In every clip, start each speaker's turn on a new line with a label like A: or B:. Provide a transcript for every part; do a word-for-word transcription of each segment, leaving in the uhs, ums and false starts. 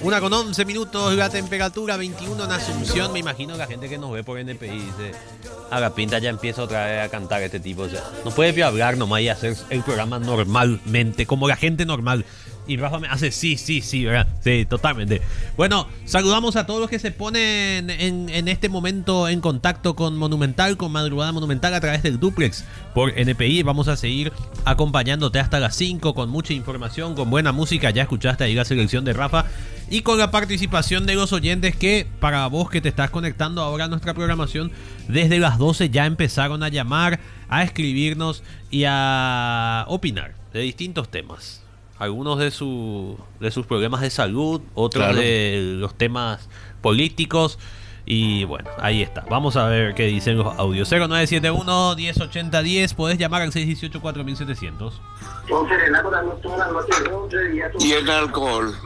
A: Una con once minutos, la temperatura veintiuno en Asunción. Me imagino la gente que nos ve por N P I dice, a la pinta ya empieza otra vez a cantar este tipo. O sea, no puede hablar nomás y hacer el programa normalmente, como la gente normal. Y Rafa me hace sí, sí, sí, ¿verdad? Sí, totalmente. Bueno, saludamos a todos los que se ponen en, en este momento en contacto con Monumental, con Madrugada Monumental a través del duplex por N P I. Vamos a seguir acompañándote hasta las cinco con mucha información, con buena música. Ya escuchaste ahí la selección de Rafa. Y con la participación de los oyentes que, para vos que te estás conectando ahora a nuestra programación, desde las doce ya empezaron a llamar, a escribirnos y a opinar de distintos temas. Algunos de, su, de sus problemas de salud, otros claro. de los temas políticos. Y bueno, ahí está. Vamos a ver qué dicen los audios. cero nueve siete uno, uno cero ocho cero, diez. Podés llamar al seis uno ocho, cuatro mil setecientos.
B: Y el alcohol.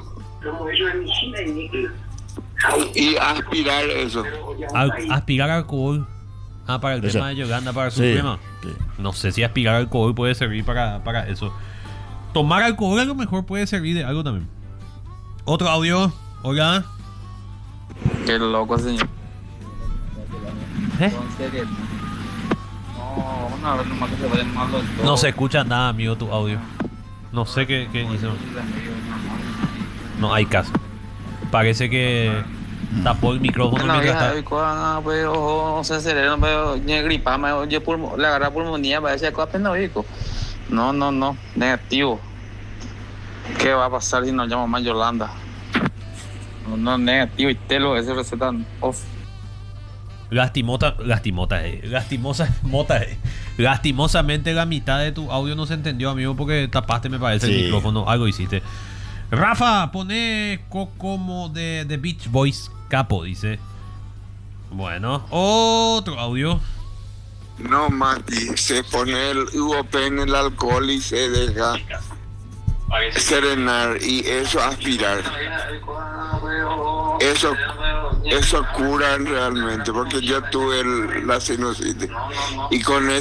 B: Y aspirar eso.
A: Al, aspirar alcohol. Ah, para el eso. tema de Yolanda, para su sí, tema. Sí. No sé si aspirar alcohol puede servir para, para eso. Tomar alcohol a lo mejor puede servir de algo también. Otro audio. Hola.
C: Qué loco, señor.
A: ¿Eh? No se escucha nada, amigo, tu audio. No sé qué, qué hizo. No hay caso. Parece que tapó el micrófono.
C: No, mientras está... pero se acelera, pero gripa, yo pulmo, le agarra pulmonía, parece que apenas oigo. No, no, no, negativo. ¿Qué va a pasar si nos llama más Yolanda? No, no, negativo y telo, ese recetan off.
A: Lastimota, lastimota, eh. Lastimosa, mota, eh. Lastimosamente la mitad de tu audio no se entendió, amigo, porque tapaste, me parece, sí. el micrófono, algo hiciste. Rafa, pone como de, de Beach Boys Capo, dice. Bueno, otro audio.
B: No, Mati, se pone el U O P en el alcohol y se deja serenar y eso aspirar. Eso, eso cura realmente, porque yo tuve el, la sinusitis y con eso